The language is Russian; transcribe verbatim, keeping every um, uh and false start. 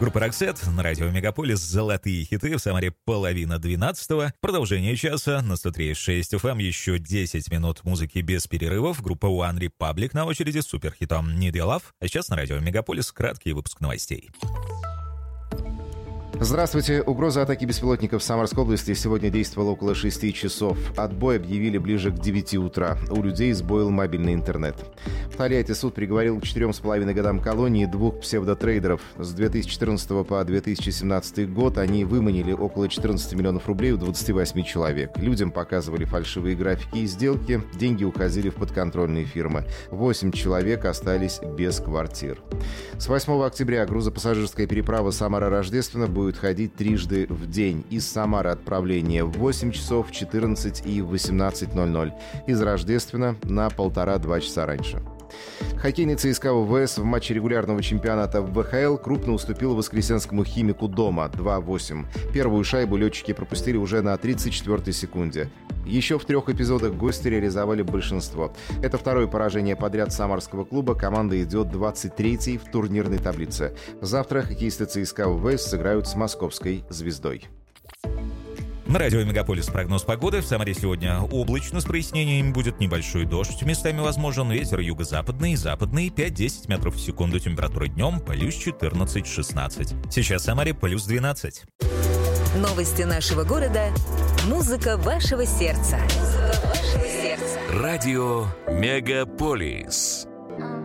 Группа «Роксет» на радио «Мегаполис». Золотые хиты. В Самаре половина двенадцатого. Продолжение часа на сто три и шесть эф эм. Еще десять минут музыки без перерывов. Группа One Republic на очереди с суперхитом «Need Your Love». А сейчас на радио «Мегаполис» краткий выпуск новостей. Здравствуйте. Угроза атаки беспилотников в Самарской области сегодня действовала около шести часов. Отбой объявили ближе к девяти утра. У людей сбоил мобильный интернет. В Тольятти суд приговорил к четырем с половиной годам колонии двух псевдотрейдеров. С две тысячи четырнадцатого по две тысячи семнадцатый год они выманили около четырнадцати миллионов рублей у двадцати восьми человек. Людям показывали фальшивые графики и сделки. Деньги уходили в подконтрольные фирмы. Восемь человек остались без квартир. С восьмого октября грузопассажирская переправа Самара-Рождественно будет ходить трижды в день. Из Самары отправление в восемь часов, в четырнадцать и в восемнадцать ноль ноль. Из Рождественно на полтора-два часа раньше. Хоккейный ЦСКА ВВС в матче регулярного чемпионата в вэ ха эл крупно уступил воскресенскому «Химику» дома два восемь. Первую шайбу летчики пропустили уже на тридцать четвёртой секунде. Еще в трех эпизодах гости реализовали большинство. Это второе поражение подряд самарского клуба. Команда идет двадцать третьей в турнирной таблице. Завтра хоккеисты ЦСКА ВВС сыграют с московской «Звездой». На радио «Мегаполис» прогноз погоды. В Самаре сегодня облачно с прояснениями, будет небольшой дождь. Местами возможен ветер юго-западный, западный, пять-десять метров в секунду. Температура днем плюс четырнадцать-шестнадцать. Сейчас в Самаре плюс двенадцать. Новости нашего города. Музыка вашего сердца. Музыка вашего сердца. Радио «Мегаполис».